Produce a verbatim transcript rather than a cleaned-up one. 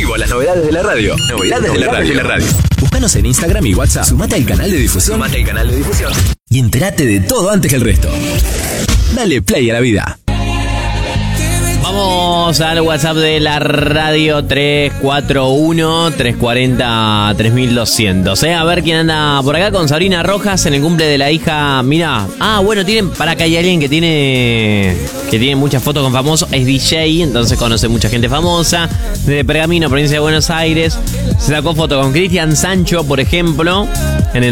vivo las novedades de la radio. Novedades, novedades de la radio. De la radio. Búscanos en Instagram y WhatsApp. Sumate al canal de difusión. Sumate al canal de difusión. Y entérate de todo antes que el resto. Dale play a la vida. Vamos al WhatsApp de la radio tres cuatro uno, tres cuatro cero, tres doscientos. ¿eh? A ver quién anda por acá con Sabrina Rojas en el cumple de la hija. Mira, ah, bueno, tienen, para que hay alguien que tiene que tiene muchas fotos con famosos. Es D J, entonces conoce mucha gente famosa. De Pergamino, provincia de Buenos Aires. Se sacó foto con Cristian Sancho, por ejemplo, en el